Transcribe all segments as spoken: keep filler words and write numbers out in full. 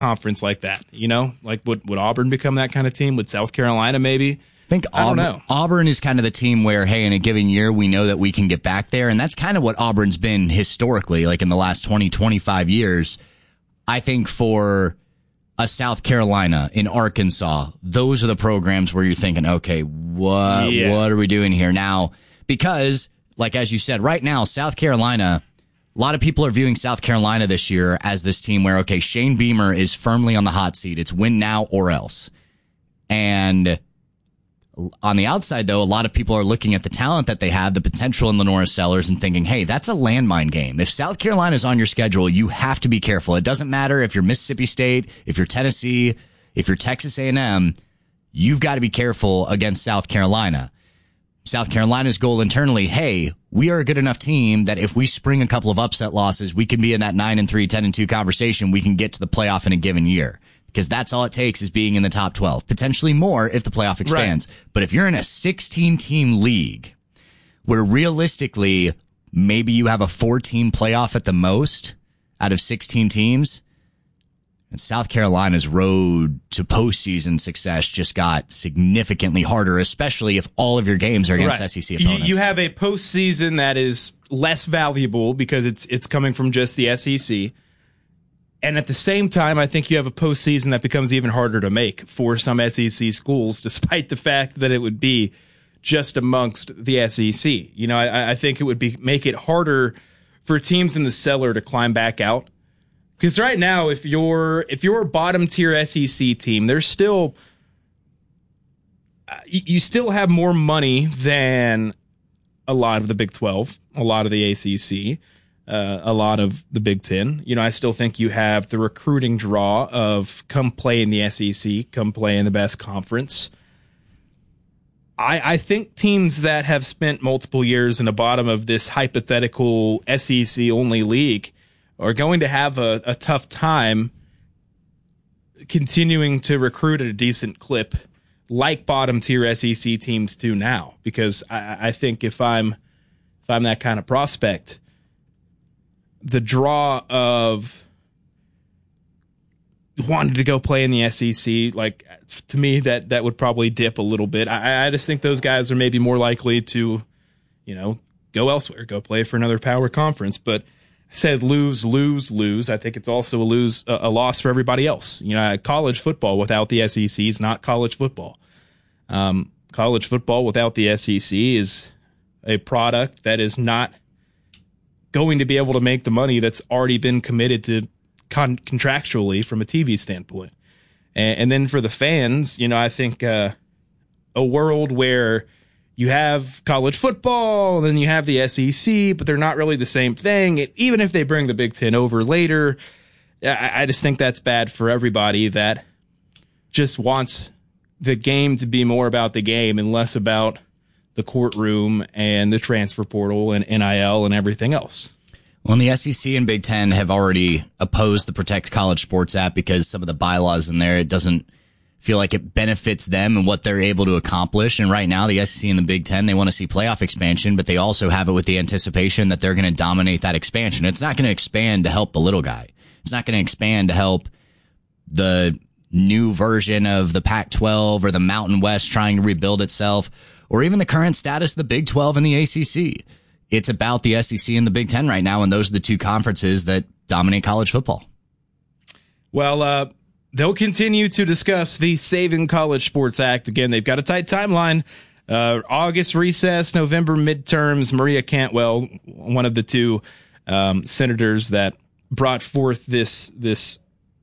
conference like that? You know, like would, would Auburn become that kind of team? Would South Carolina maybe? I think I Auburn, don't know. Auburn is kind of the team where, hey, in a given year, we know that we can get back there. And that's kind of what Auburn's been historically, like in the last twenty, twenty-five years. I think for a South Carolina, in Arkansas, those are the programs where you're thinking, okay, what, yeah. what are we doing here now? Because, like, as you said, right now, South Carolina, a lot of people are viewing South Carolina this year as this team where, okay, Shane Beamer is firmly on the hot seat. It's win now or else. And on the outside, though, a lot of people are looking at the talent that they have, the potential in Lenora Sellers, and thinking, hey, that's a landmine game. If South Carolina is on your schedule, you have to be careful. It doesn't matter if you're Mississippi State, if you're Tennessee, if you're Texas A and M, you've got to be careful against South Carolina. South Carolina's goal internally, hey, we are a good enough team that if we spring a couple of upset losses, we can be in that nine and three, ten and two conversation. We can get to the playoff in a given year. Because that's all it takes is being in the top twelve. Potentially more if the playoff expands. Right. But if you're in a sixteen-team league where realistically maybe you have a four-team playoff at the most out of sixteen teams, and South Carolina's road to postseason success just got significantly harder, especially if all of your games are against right. S E C opponents. You, you have a postseason that is less valuable because it's it's coming from just the S E C. And at the same time, I think you have a postseason that becomes even harder to make for some S E C schools, despite the fact that it would be just amongst the S E C. You know, I, I think it would be make it harder for teams in the cellar to climb back out. Because right now, if you're if you're a bottom tier S E C team, there's still uh, you, you still have more money than a lot of the Big twelve, a lot of the A C C. Uh, a lot of the Big Ten. You know, I still think you have the recruiting draw of come play in the S E C, come play in the best conference. I, I think teams that have spent multiple years in the bottom of this hypothetical S E C-only league are going to have a, a tough time continuing to recruit at a decent clip like bottom-tier S E C teams do now. Because I, I think if I'm if I'm that kind of prospect, the draw of wanting to go play in the S E C, like, to me, that, that would probably dip a little bit. I, I just think those guys are maybe more likely to, you know, go elsewhere, go play for another power conference. But I said lose, lose, lose. I think it's also a lose, a, a loss for everybody else. You know, college football without the S E C is not college football. Um, college football without the S E C is a product that is not going to be able to make the money that's already been committed to con- contractually from a T V standpoint. And, and then for the fans, you know, I think uh, a world where you have college football, and then you have the S E C, but they're not really the same thing. It, even if they bring the Big Ten over later, I, I just think that's bad for everybody that just wants the game to be more about the game and less about the courtroom and the transfer portal and N I L and everything else. Well, and the S E C and Big Ten have already opposed the Protect College Sports Act because some of the bylaws in there, it doesn't feel like it benefits them and what they're able to accomplish. And right now, the S E C and the Big Ten, they want to see playoff expansion, but they also have it with the anticipation that they're going to dominate that expansion. It's not going to expand to help the little guy. It's not going to expand to help the new version of the Pac twelve or the Mountain West trying to rebuild itself, or even the current status of the Big twelve and the A C C. It's about the S E C and the Big Ten right now, and those are the two conferences that dominate college football. Well, uh, they'll continue to discuss the Saving College Sports Act. Again, they've got a tight timeline. Uh, August recess, November midterms. Maria Cantwell, one of the two um, senators that brought forth this this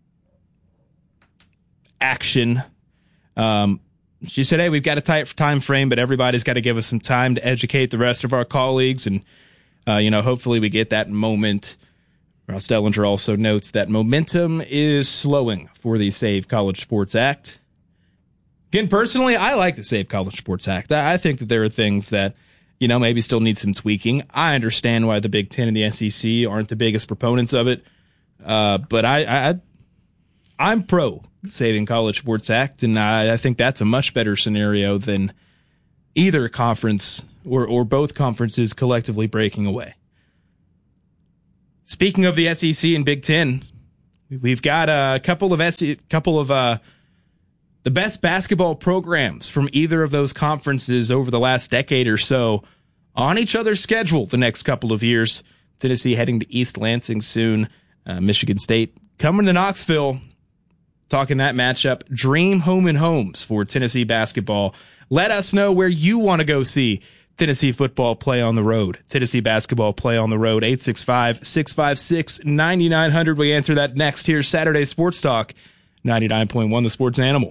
action, um, she said, hey, we've got a tight time frame, but everybody's got to give us some time to educate the rest of our colleagues. And, uh, you know, hopefully we get that moment. Ross Dellinger also notes that momentum is slowing for the Save College Sports Act. Again, personally, I like the Save College Sports Act. I think that there are things that, you know, maybe still need some tweaking. I understand why the Big Ten and the S E C aren't the biggest proponents of it. Uh, but I, I, I'm pro Saving College Sports Act, and I, I think that's a much better scenario than either conference or, or both conferences collectively breaking away. Speaking of the S E C and Big Ten, We've got a couple of S- couple of uh, the best basketball programs from either of those conferences over the last decade or so on each other's schedule the next couple of years. Tennessee heading to East Lansing soon. Uh, Michigan State coming to Knoxville. Talking that matchup. Dream home and homes for Tennessee basketball. Let us know where you want to go see Tennessee football play on the road. Tennessee basketball play on the road. eight six five, six five six, nine nine zero zero. We answer that next here. Saturday Sports Talk. ninety-nine point one The Sports Animal.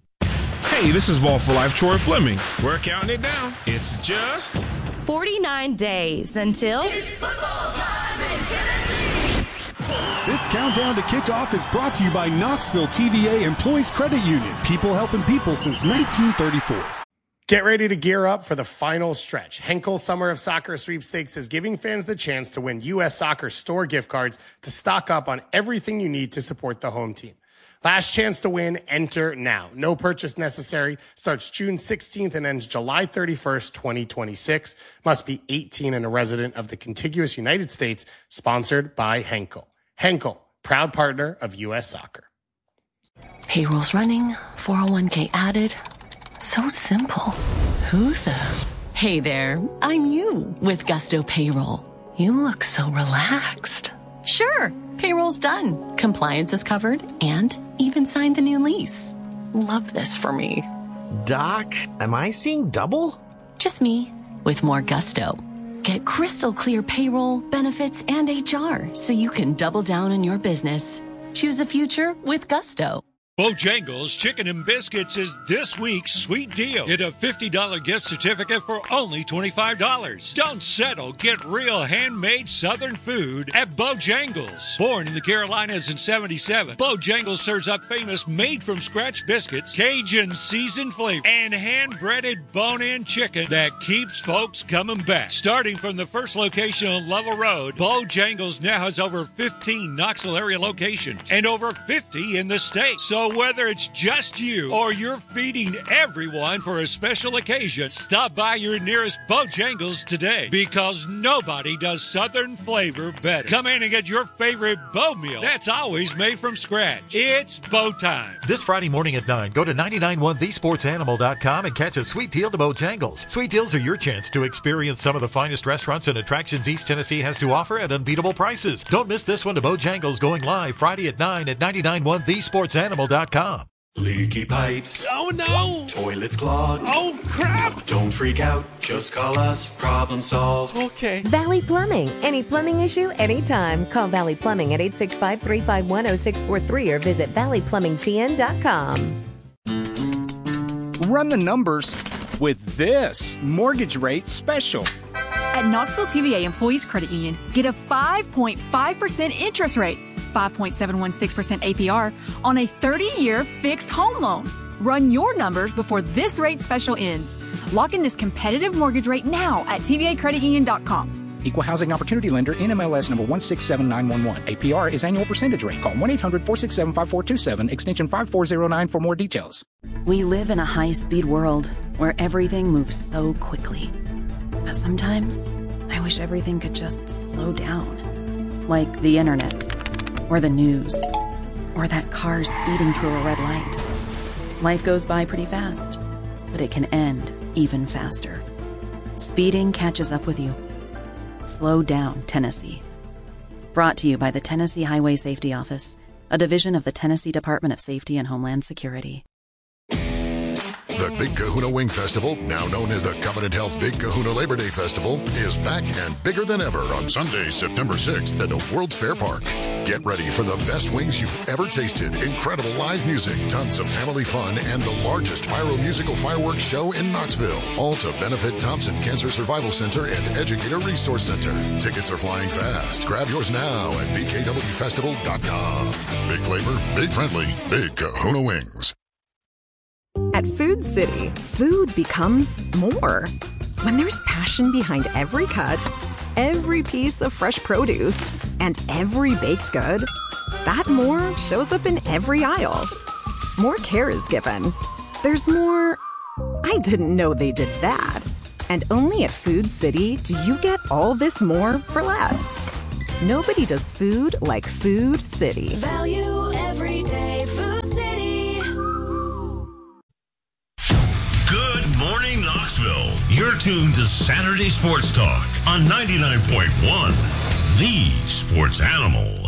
Hey, this is Vol for Life Troy Fleming. We're counting it down. It's just forty-nine days until it's football time in Tennessee. This countdown to kickoff is brought to you by Knoxville T V A Employees Credit Union. People helping people since nineteen thirty-four. Get ready to gear up for the final stretch. Henkel Summer of Soccer Sweepstakes is giving fans the chance to win U S Soccer store gift cards to stock up on everything you need to support the home team. Last chance to win, enter now. No purchase necessary. Starts June sixteenth and ends July thirty-first, twenty twenty-six. Must be eighteen and a resident of the contiguous United States. Sponsored by Henkel. Henkel, proud partner of U S Soccer. Payroll's running, four oh one k added. So simple. Who the? Hey there, I'm you with Gusto Payroll. You look so relaxed. Sure, payroll's done. Compliance is covered and even signed the new lease. Love this for me. Doc, am I seeing double? Just me with more gusto. Get crystal clear payroll, benefits, and H R so you can double down on your business. Choose a future with Gusto. Bojangles Chicken and Biscuits is this week's sweet deal. Get a fifty dollars gift certificate for only twenty-five dollars. Don't settle. Get real handmade Southern food at Bojangles. Born in the Carolinas in seventy-seven, Bojangles serves up famous made-from-scratch biscuits, Cajun seasoned flavor, and hand-breaded bone-in chicken that keeps folks coming back. Starting from the first location on Level Road, Bojangles now has over fifteen Knoxville area locations and over fifty in the state. So whether it's just you or you're feeding everyone for a special occasion, stop by your nearest Bojangles today because nobody does Southern flavor better. Come in and get your favorite Bo meal that's always made from scratch. It's Bo time. This Friday morning at nine, go to nine nine one the sports animal dot com and catch a sweet deal to Bojangles. Sweet deals are your chance to experience some of the finest restaurants and attractions East Tennessee has to offer at unbeatable prices. Don't miss this one to Bojangles going live Friday at nine at nine nine one the sports animal dot com. Leaky pipes. Oh no! Toilets clogged. Oh crap! Don't freak out. Just call us. Problem solved. Okay. Valley Plumbing. Any plumbing issue, anytime. Call Valley Plumbing at eight six five, three five one, zero six four three or visit valley plumbing t n dot com. Run the numbers with this mortgage rate special. At Knoxville T V A Employees Credit Union, get a five point five percent interest rate, five point seven one six percent A P R on a thirty-year fixed home loan. Run your numbers before this rate special ends. Lock in this competitive mortgage rate now at T V A credit union dot com. Equal Housing Opportunity Lender, N M L S number one six seven nine one one. A P R is annual percentage rate. Call one eight hundred, four six seven, five four two seven, extension five four zero nine for more details. We live in a high-speed world where everything moves so quickly. But sometimes, I wish everything could just slow down. Like the internet, or the news, or that car speeding through a red light. Life goes by pretty fast, but it can end even faster. Speeding catches up with you. Slow down, Tennessee. Brought to you by the Tennessee Highway Safety Office, a division of the Tennessee Department of Safety and Homeland Security. The Big Kahuna Wing Festival, now known as the Covenant Health Big Kahuna Labor Day Festival, is back and bigger than ever on Sunday, September sixth at the World's Fair Park. Get ready for the best wings you've ever tasted, incredible live music, tons of family fun, and the largest pyro-musical fireworks show in Knoxville. All to benefit Thompson Cancer Survival Center and Educator Resource Center. Tickets are flying fast. Grab yours now at b k w festival dot com. Big flavor, big friendly, Big Kahuna Wings. At Food City, food becomes more. When there's passion behind every cut, every piece of fresh produce, and every baked good, that more shows up in every aisle. More care is given. There's more, I didn't know they did that. And only at Food City do you get all this more for less. Nobody does food like Food City. Value every day. Food City. Good morning, Knoxville. You're tuned to Saturday Sports Talk on ninety-nine point one, The Sports Animal.